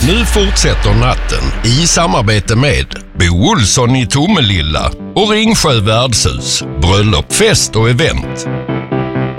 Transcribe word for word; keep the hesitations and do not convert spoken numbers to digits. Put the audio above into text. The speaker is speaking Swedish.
Nu fortsätter natten i samarbete med Bo Olsson i Tomelilla och Ringsjö värdshus, bröllop, fest och event.